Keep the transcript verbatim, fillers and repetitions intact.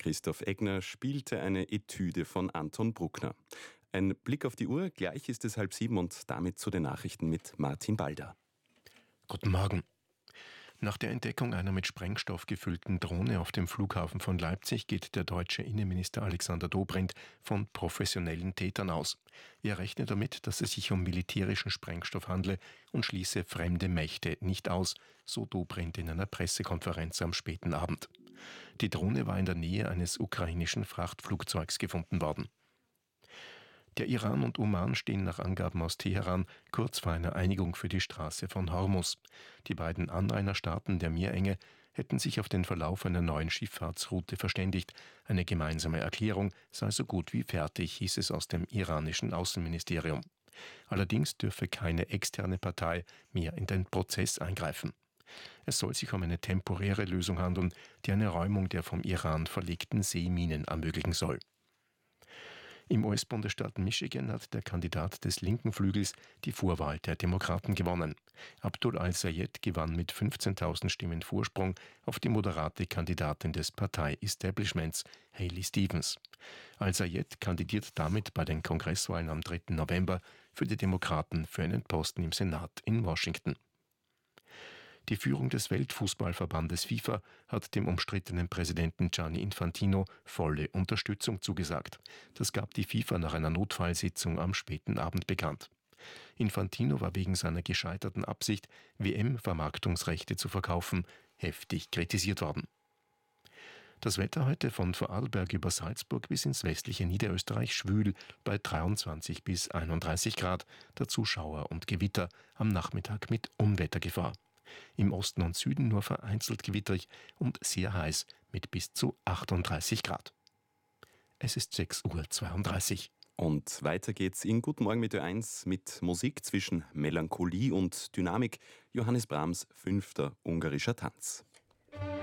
Christoph Egner spielte eine Etüde von Anton Bruckner. Ein Blick auf die Uhr, gleich ist es halb sieben und damit zu den Nachrichten mit Martin Balder. Guten Morgen. Nach der Entdeckung einer mit Sprengstoff gefüllten Drohne auf dem Flughafen von Leipzig geht der deutsche Innenminister Alexander Dobrindt von professionellen Tätern aus. Er rechnet damit, dass es sich um militärischen Sprengstoff handle und schließe fremde Mächte nicht aus, so Dobrindt in einer Pressekonferenz am späten Abend. Die Drohne war in der Nähe eines ukrainischen Frachtflugzeugs gefunden worden. Der Iran und Oman stehen nach Angaben aus Teheran kurz vor einer Einigung für die Straße von Hormuz. Die beiden Anrainerstaaten der Meerenge hätten sich auf den Verlauf einer neuen Schifffahrtsroute verständigt. Eine gemeinsame Erklärung sei so gut wie fertig, hieß es aus dem iranischen Außenministerium. Allerdings dürfe keine externe Partei mehr in den Prozess eingreifen. Es soll sich um eine temporäre Lösung handeln, die eine Räumung der vom Iran verlegten Seeminen ermöglichen soll. Im U S-Bundesstaat Michigan hat der Kandidat des linken Flügels die Vorwahl der Demokraten gewonnen. Abdul al-Sayed gewann mit fünfzehntausend Stimmen Vorsprung auf die moderate Kandidatin des Partei-Establishments, Haley Stevens. Al-Sayed kandidiert damit bei den Kongresswahlen am dritten November für die Demokraten für einen Posten im Senat in Washington. Die Führung des Weltfußballverbandes FIFA hat dem umstrittenen Präsidenten Gianni Infantino volle Unterstützung zugesagt. Das gab die FIFA nach einer Notfallsitzung am späten Abend bekannt. Infantino war wegen seiner gescheiterten Absicht, W M-Vermarktungsrechte zu verkaufen, heftig kritisiert worden. Das Wetter heute von Vorarlberg über Salzburg bis ins westliche Niederösterreich schwül bei dreiundzwanzig bis einunddreißig Grad, dazu Schauer und Gewitter, am Nachmittag mit Unwettergefahr. Im Osten und Süden nur vereinzelt gewitterig und sehr heiß mit bis zu achtunddreißig Grad. Es ist sechs Uhr zweiunddreißig. Und weiter geht's in Guten Morgen mit Ö eins mit Musik zwischen Melancholie und Dynamik. Johannes Brahms' fünfter ungarischer Tanz.